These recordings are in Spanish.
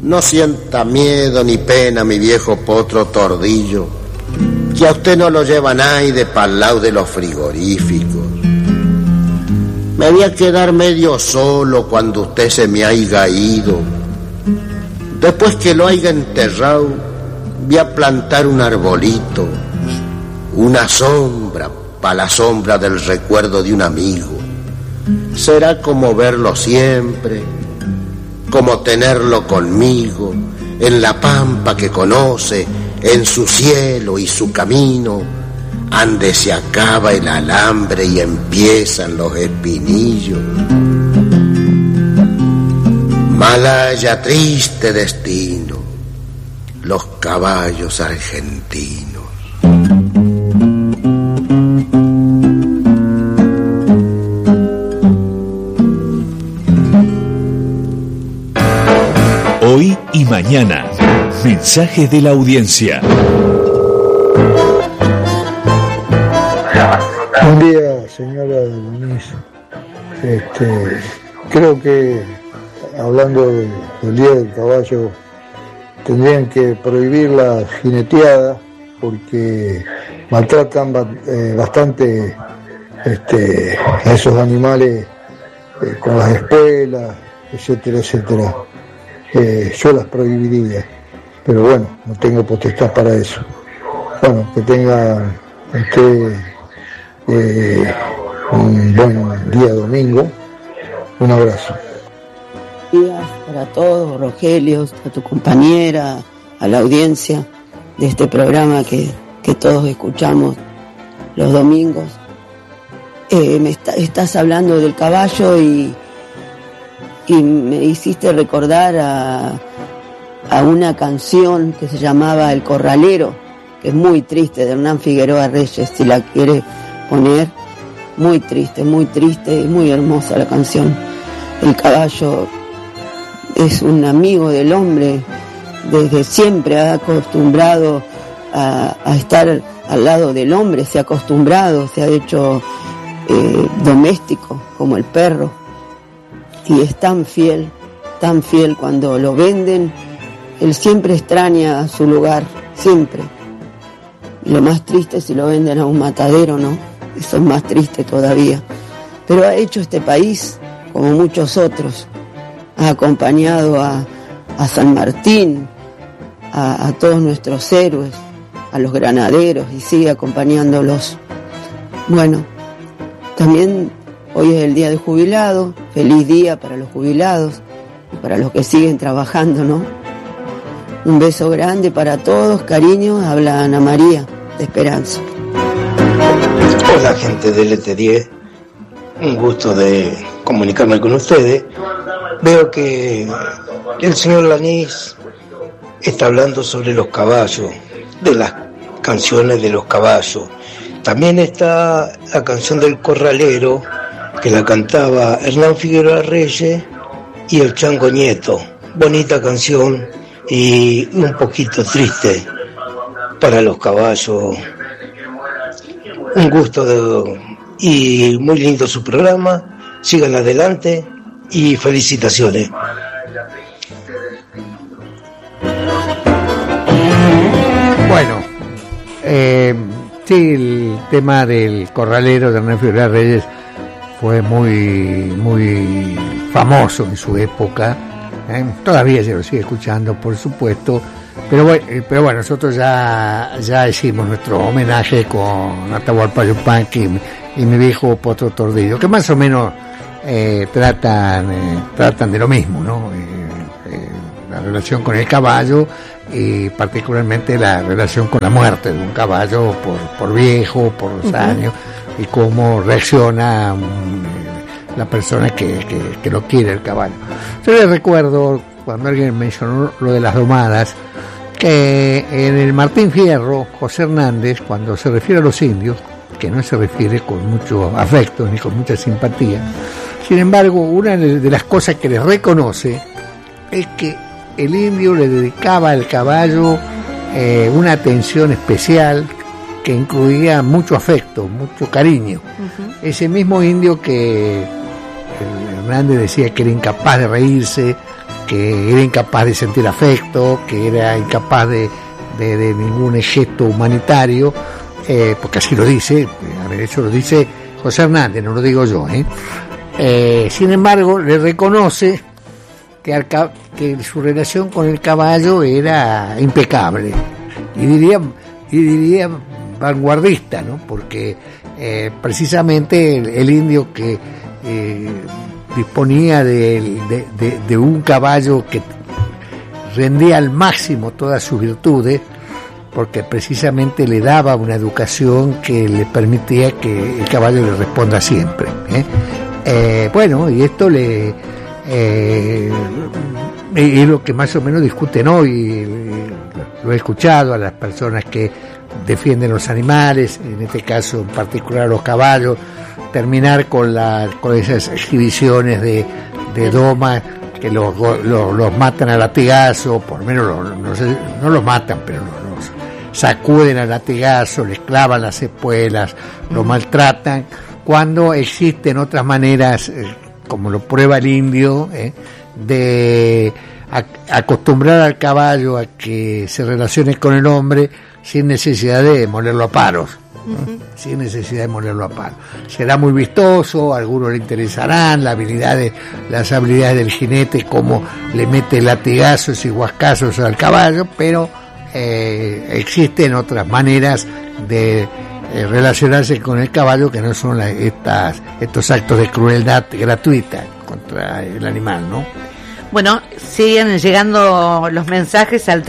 No sienta miedo ni pena, mi viejo potro tordillo, que a usted no lo lleva nadie pa'l lado de los frigoríficos. Me voy a quedar medio solo cuando usted se me haya ido. Después que lo haya enterrado, voy a plantar un arbolito, una sombra pa' la sombra del recuerdo de un amigo. Será como verlo siempre, como tenerlo conmigo, en la pampa que conoce, en su cielo y su camino, ande se acaba el alambre y empiezan los espinillos. Malaya triste destino, los caballos argentinos. Hoy y mañana, mensajes de la audiencia. Buen día, señora Dionis. Creo que, hablando del Día del Caballo, tendrían que prohibir la jineteada porque maltratan bastante a esos animales con las espuelas, etcétera, etcétera. Yo las prohibiría, pero bueno, no tengo potestad para eso. Bueno, que tenga un buen día domingo. Un abrazo. Buenos días para todos, Rogelio, a tu compañera, a la audiencia de este programa que todos escuchamos los domingos. Estás hablando del caballo y me hiciste recordar a una canción que se llamaba El Corralero, que es muy triste, de Hernán Figueroa Reyes, si la quiere poner. Muy triste, muy hermosa la canción. El caballo es un amigo del hombre, desde siempre ha acostumbrado a estar al lado del hombre, se ha acostumbrado, se ha hecho doméstico como el perro, y es tan fiel cuando lo venden, él siempre extraña su lugar, siempre. Y lo más triste es si lo venden a un matadero, ¿no? Eso es más triste todavía. Pero ha hecho este país como muchos otros. Ha acompañado a San Martín, a todos nuestros héroes, a los granaderos, y sigue acompañándolos. Bueno, también hoy es el día del jubilado. Feliz día para los jubilados y para los que siguen trabajando, ¿no? Un beso grande para todos, cariño. Habla Ana María de Esperanza. Hola, gente del ET10, un gusto de comunicarme con ustedes. Veo que el señor Lanís está hablando sobre los caballos, de las canciones de los caballos. También está la canción del Corralero, que la cantaba Hernán Figueroa Reyes y el Chango Nieto. Bonita canción y un poquito triste para los caballos. Un gusto y muy lindo su programa. Sigan adelante y felicitaciones. Bueno, sí, el tema del Corralero de Hernán Figueroa Reyes fue muy famoso en su época. Todavía se lo sigue escuchando, por supuesto. Pero bueno, nosotros ya hicimos nuestro homenaje con Atahualpa Yupanqui y mi viejo Potro Tordillo, que más o menos tratan de lo mismo, ¿no? La relación con el caballo y particularmente la relación con la muerte de un caballo por viejo, por los años, y cómo reacciona la persona que lo quiere, el caballo. Yo les recuerdo, cuando alguien mencionó lo de las domadas, que en el Martín Fierro, José Hernández, cuando se refiere a los indios, que no se refiere con mucho afecto ni con mucha simpatía, sin embargo, una de las cosas que les reconoce es que el indio le dedicaba al caballo una atención especial que incluía mucho afecto, mucho cariño. Ese mismo indio que Hernández decía que era incapaz de reírse, que era incapaz de sentir afecto, que era incapaz de ningún gesto humanitario, porque así lo dice, a ver, eso lo dice José Hernández, no lo digo yo. Sin embargo, le reconoce que su relación con el caballo era impecable y diría vanguardista, ¿no? Porque precisamente el indio que disponía de un caballo que rendía al máximo todas sus virtudes, porque precisamente le daba una educación que le permitía que el caballo le responda siempre. Bueno, y esto es lo que más o menos discuten hoy. Lo he escuchado a las personas que defienden los animales, en este caso en particular los caballos, terminar con esas exhibiciones de doma que los matan a latigazo, por lo menos no los matan, pero los sacuden a latigazo, les clavan las espuelas, lo maltratan, cuando existen otras maneras, como lo prueba el indio, de acostumbrar al caballo a que se relacione con el hombre sin necesidad de molerlo a paros. Sin necesidad de molerlo a palos. Será muy vistoso, a algunos le interesarán las habilidades del jinete, cómo le mete latigazos y huascazos al caballo, pero existen otras maneras de relacionarse con el caballo que no son estos actos de crueldad gratuita contra el animal, ¿no? Bueno, siguen llegando los mensajes al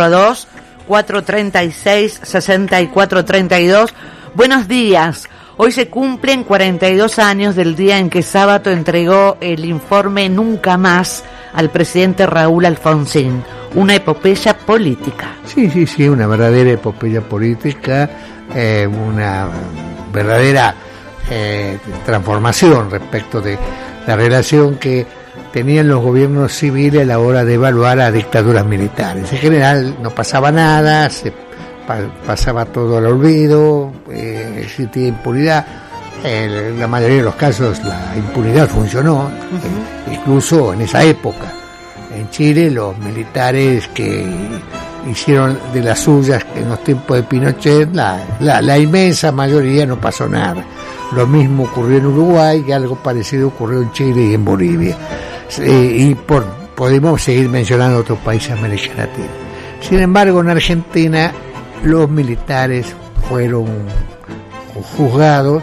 342-436-6432. Buenos días. Hoy se cumplen 42 años del día en que Sábato entregó el informe Nunca Más al presidente Raúl Alfonsín. Una epopeya política. Sí, una verdadera epopeya política, una verdadera transformación respecto de la relación que tenían los gobiernos civiles a la hora de evaluar a dictaduras militares. En general no pasaba nada, se pasaba todo al olvido, existía impunidad. En la mayoría de los casos la impunidad funcionó, incluso en esa época. En Chile los militares que hicieron de las suyas en los tiempos de Pinochet, la inmensa mayoría no pasó nada. Lo mismo ocurrió en Uruguay y algo parecido ocurrió en Chile y en Bolivia. Podemos seguir mencionando otros países de América Latina. Sin embargo, en Argentina los militares fueron juzgados,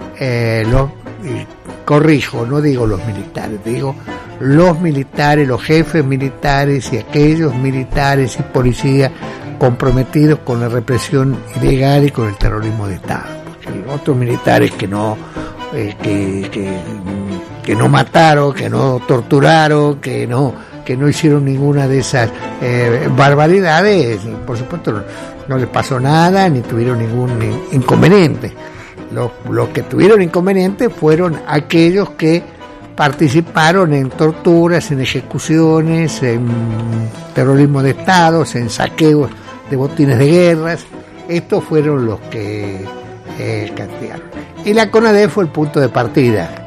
corrijo, no digo los militares, digo los militares, los jefes militares y aquellos militares y policías comprometidos con la represión ilegal y con el terrorismo de Estado. Porque otros militares que no mataron, que no torturaron, que no hicieron ninguna de esas barbaridades, por supuesto no les pasó nada ni tuvieron ningún inconveniente. Los que tuvieron inconvenientes fueron aquellos que participaron en torturas, en ejecuciones, en terrorismo de estados, en saqueos de botines de guerras. Estos fueron los que castigaron. Y la CONADEP fue el punto de partida.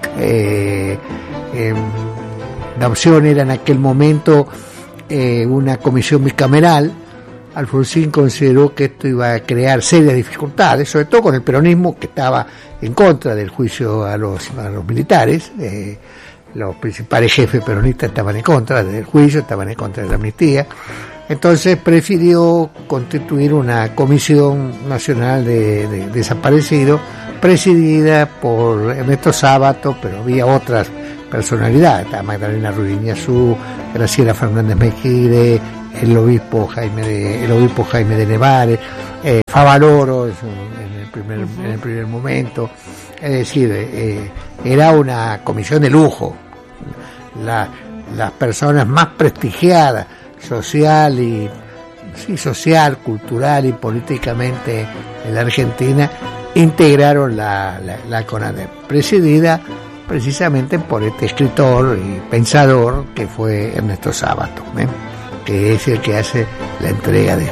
La opción era en aquel momento una comisión bicameral. Alfonsín consideró que esto iba a crear serias dificultades, sobre todo con el peronismo, que estaba en contra del juicio a los militares. Los principales jefes peronistas estaban en contra del juicio, estaban en contra de la amnistía. Entonces prefirió constituir una comisión nacional de desaparecidos, presidida por Ernesto Sábato, pero había otras personalidades, estaba Magdalena Ruiz Iñazú, Graciela Fernández Mejide, el obispo Jaime de Nevares, Favaloro en el primer momento. Es decir, era una comisión de lujo. Las personas más prestigiadas social, cultural y políticamente en la Argentina integraron la CONADEP, presidida precisamente por este escritor y pensador que fue Ernesto Sábato, que es el que hace la entrega de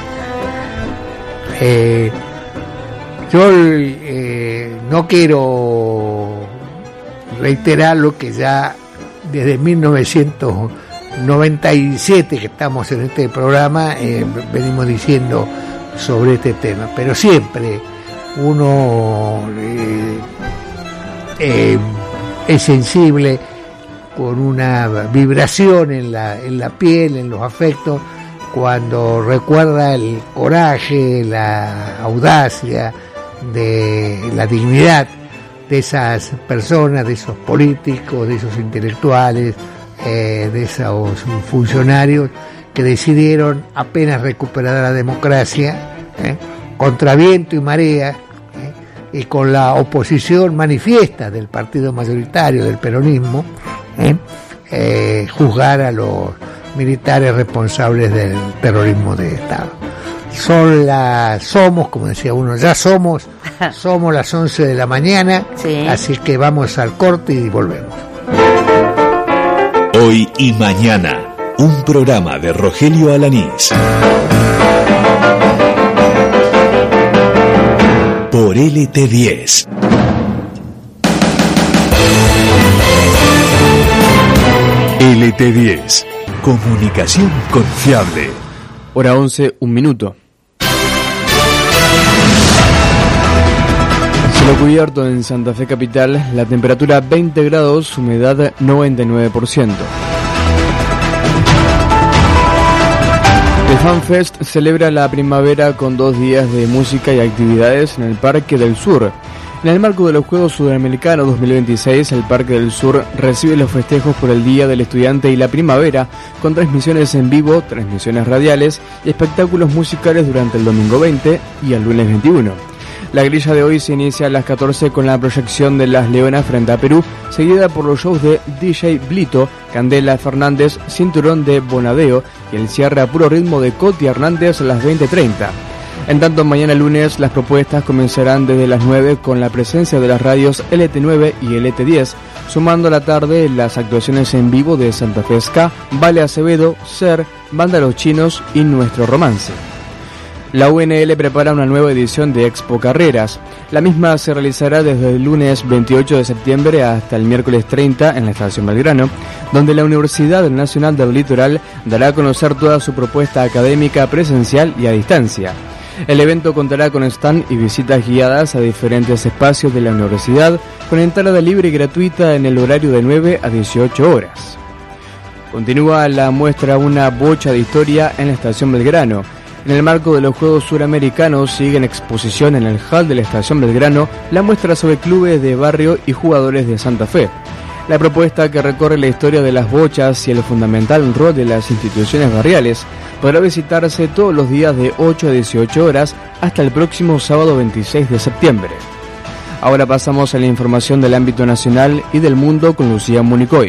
esto. Yo no quiero reiterar lo que ya desde 1900 97 que estamos en este programa, venimos diciendo sobre este tema, pero siempre uno es sensible, con una vibración en la piel, en los afectos, cuando recuerda el coraje, la audacia, de la dignidad de esas personas, de esos políticos, de esos intelectuales, de esos funcionarios que decidieron, apenas recuperar la democracia, contra viento y marea, y con la oposición manifiesta del partido mayoritario, del peronismo, juzgar a los militares responsables del terrorismo de Estado. Somos, como decía uno, somos las 11 de la mañana, sí. Así que vamos al corte y volvemos. Hoy y mañana, un programa de Rogelio Alanís. Por LT10. LT10. Comunicación confiable. Hora 11, 1 minuto. Cielo cubierto en Santa Fe capital, la temperatura 20 grados, humedad 99%. El FanFest celebra la primavera con 2 días de música y actividades en el Parque del Sur. En el marco de los Juegos Sudamericanos 2026, el Parque del Sur recibe los festejos por el Día del Estudiante y la Primavera, con transmisiones en vivo, transmisiones radiales y espectáculos musicales durante el domingo 20 y el lunes 21. La grilla de hoy se inicia a las 14 con la proyección de Las Leonas frente a Perú, seguida por los shows de DJ Blito, Candela Fernández, Cinturón de Bonadeo y el cierre a puro ritmo de Coti Hernández a las 20:30. En tanto, mañana lunes las propuestas comenzarán desde las 9 con la presencia de las radios LT9 y LT10, sumando a la tarde las actuaciones en vivo de Santa Fe Ska, Vale Acevedo, Ser, Banda Los Chinos y Nuestro Romance. La UNL prepara una nueva edición de Expo Carreras. La misma se realizará desde el lunes 28 de septiembre hasta el miércoles 30 en la Estación Belgrano, donde la Universidad Nacional del Litoral dará a conocer toda su propuesta académica presencial y a distancia. El evento contará con stand y visitas guiadas a diferentes espacios de la universidad, con entrada libre y gratuita en el horario de 9 a 18 horas. Continúa la muestra Una bocha de historia en la Estación Belgrano. En el marco de los Juegos Suramericanos sigue en exposición en el hall de la Estación Belgrano la muestra sobre clubes de barrio y jugadores de Santa Fe. La propuesta, que recorre la historia de las bochas y el fundamental rol de las instituciones barriales, podrá visitarse todos los días de 8 a 18 horas hasta el próximo sábado 26 de septiembre. Ahora pasamos a la información del ámbito nacional y del mundo con Lucía Municoy.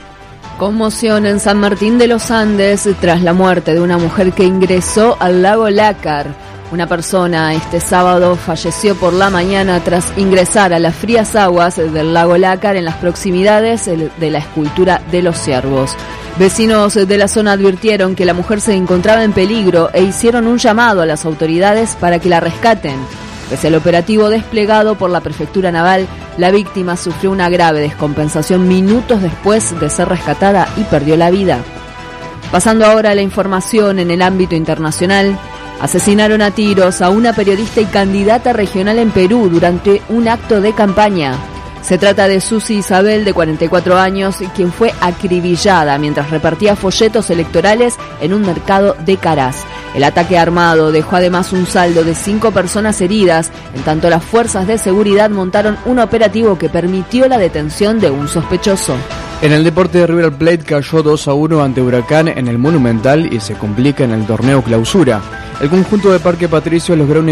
Conmoción en San Martín de los Andes tras la muerte de una mujer que ingresó al lago Lácar. Una persona este sábado falleció por la mañana tras ingresar a las frías aguas del lago Lácar en las proximidades de la escultura de los ciervos. Vecinos de la zona advirtieron que la mujer se encontraba en peligro e hicieron un llamado a las autoridades para que la rescaten. Pese al operativo desplegado por la Prefectura Naval, la víctima sufrió una grave descompensación minutos después de ser rescatada y perdió la vida. Pasando ahora a la información en el ámbito internacional, asesinaron a tiros a una periodista y candidata regional en Perú durante un acto de campaña. Se trata de Susi Isabel, de 44 años, quien fue acribillada mientras repartía folletos electorales en un mercado de Caraz. El ataque armado dejó además un saldo de 5 personas heridas, en tanto las fuerzas de seguridad montaron un operativo que permitió la detención de un sospechoso. En el deporte, River Plate cayó 2-1 ante Huracán en el Monumental y se complica en el torneo Clausura. El conjunto de Parque Patricios logró un